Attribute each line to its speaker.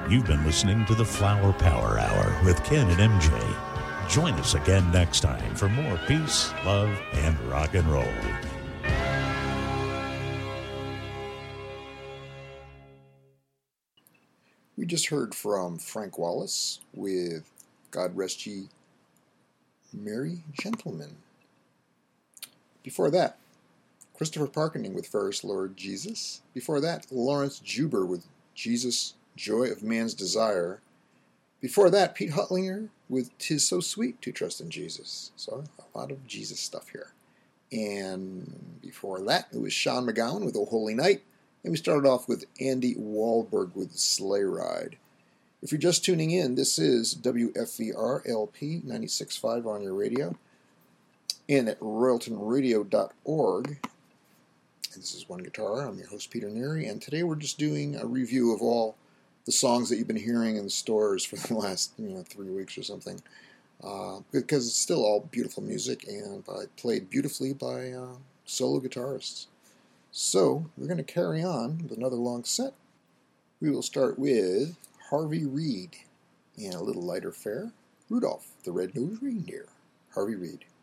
Speaker 1: You've been listening to the Flower Power Hour with Ken and MJ. Join us again next time for more peace, love, and rock and roll.
Speaker 2: We just heard from Frank Wallace with God Rest Ye Merry Gentlemen. Before that, Christopher Parkening with Ferris Lord Jesus. Before that, Lawrence Juber with Jesus, Joy of Man's Desire. Before that, Pete Huttlinger with 'Tis So Sweet to Trust in Jesus. So a lot of Jesus stuff here. And before that, it was Sean McGowan with O Holy Night. And we started off with Andy Wahlberg with Sleigh Ride. If you're just tuning in, this is WFVR LP 96.5 on your radio and at royaltonradio.org. And this is One Guitar. I'm your host, Peter Neary, and today we're just doing a review of all the songs that you've been hearing in the stores for the last 3 weeks or something, because it's still all beautiful music and played beautifully by solo guitarists. So we're going to carry on with another long set. We will start with Harvey Reid and a little lighter fare, Rudolph the Red-Nosed Reindeer. Harvey Reid.